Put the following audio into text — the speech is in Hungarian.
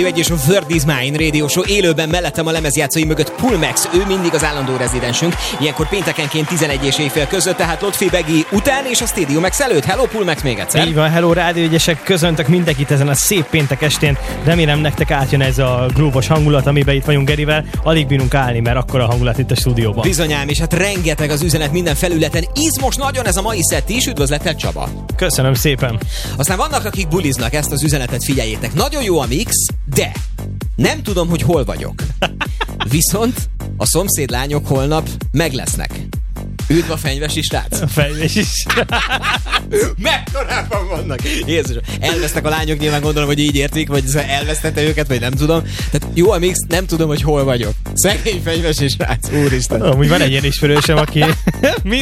Egy és a Word is Mine Radio Show élőben mellettem a lemezjátszói mögött Pulmax, ő mindig az állandó rezidensünk, ilyenkor péntekenként 11 és éjfél között, tehát Lotfi Begi után és a Stadium X előtt. Hello Pulmax még egyszer. Így van, hello rádióügyesek, köszöntök mindenkit ezen a szép péntek estén, remélem nektek átjön ez a grúvos hangulat, amiben itt vagyunk Gerivel, alig bírunk állni, mert akkora hangulat itt a stúdióban. Bizonyám, és hát rengeteg az üzenet minden felületen, izmos nagyon ez a mai szett is, üdvözlettel Csaba. Köszönöm szépen. Aztán vannak, akik buliznak, ezt az üzenetet figyeljétek. Nagyon jó a mix, de nem tudom, hogy hol vagyok. Viszont a szomszédlányok holnap meg lesznek. Üdv a fenyvesi srác! A fenyvesi srác! Mekkorában vannak! Jézus, elvesztek a lányok, nyilván gondolom, hogy így értik, vagy elvesztette őket, vagy nem tudom. Tehát jó a mix, nem tudom, hogy hol vagyok. Szegény fenyvesi srác, úristen! Amúgy van egy ilyen ismerősöm, aki